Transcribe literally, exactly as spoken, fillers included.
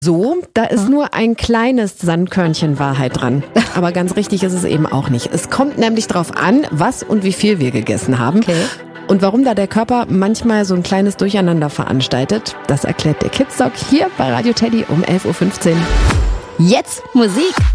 So, da ist nur ein kleines Sandkörnchen Wahrheit dran. Aber ganz richtig ist es eben auch nicht. Es kommt nämlich drauf an, was und wie viel wir gegessen haben. Okay. Und warum da der Körper manchmal so ein kleines Durcheinander veranstaltet, das erklärt der Kids Talk hier bei Radio Teddy um elf Uhr fünfzehn. Jetzt Musik.